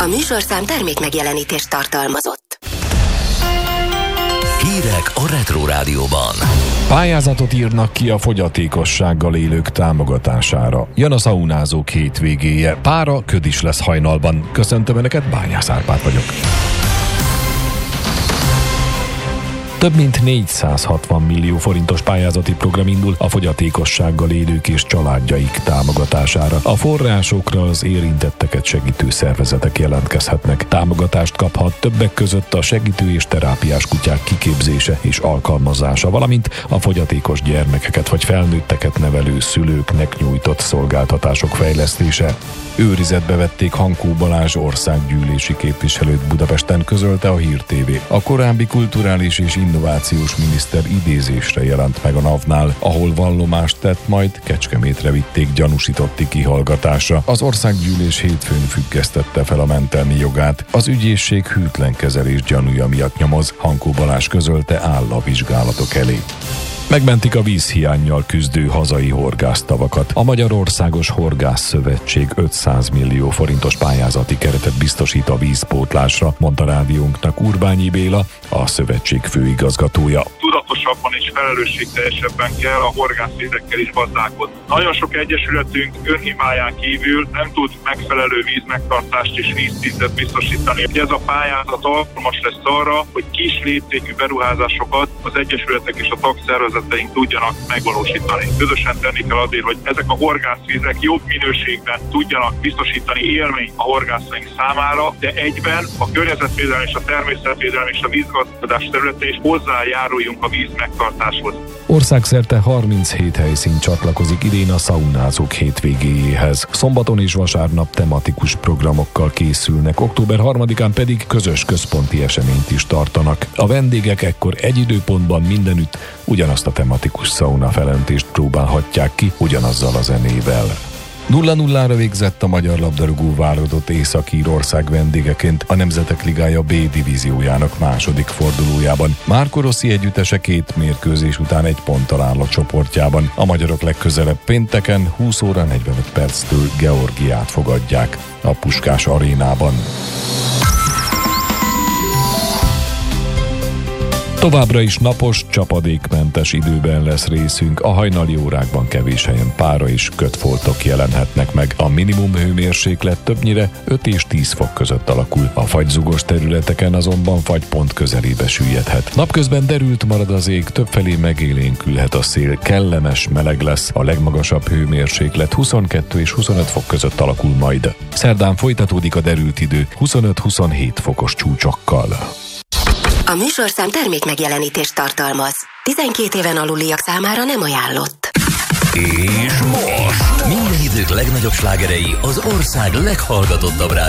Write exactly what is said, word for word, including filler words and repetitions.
A műsorszám termék megjelenítést tartalmazott. Hírek a Retro Rádióban. Pályázatot írnak ki a fogyatékossággal élők támogatására. Jön a szaunázók hétvégéje. Pára köd is lesz hajnalban. Köszöntöm Önöket, Bányász Árpád vagyok. Több mint négyszázhatvan millió forintos pályázati program indul a fogyatékossággal élők és családjaik támogatására. A forrásokra az érintetteket segítő szervezetek jelentkezhetnek. Támogatást kaphat többek között a segítő és terápiás kutyák kiképzése és alkalmazása, valamint a fogyatékos gyermekeket vagy felnőtteket nevelő szülőknek nyújtott szolgáltatások fejlesztése. Őrizetbe vették Hankó Balázs országgyűlési képviselőt Budapesten, közölte a Hír té vé. A korábbi kulturális és innovációs miniszter idézésre jelent meg a NAV-nál, ahol vallomást tett, majd Kecskemétre vitték gyanúsítotti kihallgatásra. Az országgyűlés hétfőn függesztette fel a mentelmi jogát. Az ügyészség hűtlen kezelés gyanúja miatt nyomoz, Hankó Balázs közölte, áll a vizsgálatok elé. Megmentik a vízhiánnyal küzdő hazai horgásztavakat. A Magyarországos Horgászszövetség ötszáz millió forintos pályázati keretet biztosít a vízpótlásra, mondta rádiónknak Urbányi Béla, a szövetség főigazgatója. Tudatosabban és felelősségteljesebben kell a horgászvizekkel is gazdálkodni. Nagyon sok egyesületünk önhibáján kívül nem tud megfelelő vízmegtartást és víztisztet biztosítani. Ez a pályázat alkalmas lesz arra, hogy kis léptékű beruházásokat az egyesületek és a tagszervezeteink tudjanak megvalósítani. Közösen tenni kell azért, hogy ezek a horgászvizek jobb minőségben tudjanak biztosítani élményt a horgászaink számára, de egyben a környezetvédelem és a természetvédelem és a vízgazdálkodás területén is hozzájáruljunk a víz megtartáshoz. Országszerte harminchét helyszín csatlakozik idén a szaunázók hétvégéjéhez. Szombaton és vasárnap tematikus programokkal készülnek, október harmadikán pedig közös központi eseményt is tartanak. A vendégek ekkor egy időpontban mindenütt ugyanazt a tematikus szauna felöntést próbálhatják ki, ugyanazzal a zenével. nulla nullára végzett a magyar labdarúgó válogatott Észak-Írország vendégeként a Nemzetek Ligája B divíziójának második fordulójában. Marco Rossi együttese két mérkőzés után egy ponttal áll a csoportjában. A magyarok legközelebb pénteken húsz óra negyvenöt perctől Georgiát fogadják a Puskás arénában. Továbbra is napos, csapadékmentes időben lesz részünk, a hajnali órákban kevés helyen pára és ködfoltok jelenhetnek meg. A minimum hőmérséklet többnyire öt és tíz fok között alakul. A fagyzugos területeken azonban fagypont közelébe süllyedhet. Napközben derült marad az ég, többfelé megélénkülhet a szél, kellemes, meleg lesz, a legmagasabb hőmérséklet huszonkettő és huszonöt fok között alakul majd. Szerdán folytatódik a derült idő huszonöt-huszonhét fokos csúcsokkal. A műsorszám termék megjelenítést tartalmaz. tizenkét éven aluliak számára nem ajánlott. És most minden idők legnagyobb slágerei az ország leghallgatottabb rádió